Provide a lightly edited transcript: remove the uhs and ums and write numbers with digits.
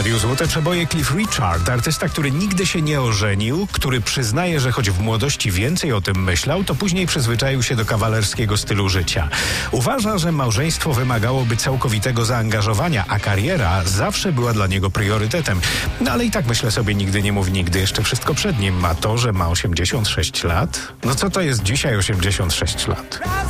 radiu Złote Przeboje Cliff Richard, artysta, który nigdy się nie ożenił, który przyznaje, że choć w młodości więcej o tym myślał, to później przyzwyczaił się do kawalerskiego stylu życia. Uważa, że małżeństwo wymagałoby całkowitego zaangażowania, a kariera zawsze była dla niego priorytetem. No ale i tak myślę sobie, nigdy nie mów nigdy, jeszcze wszystko przed nim. A to, że ma 86 lat? No co to jest dzisiaj 86 lat?